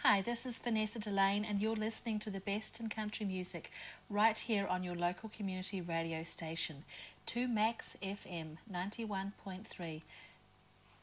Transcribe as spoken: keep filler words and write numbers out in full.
Hi, this is Vanessa Delane, and you're listening to the best in country music right here on your local community radio station, two Max F M ninety-one point three.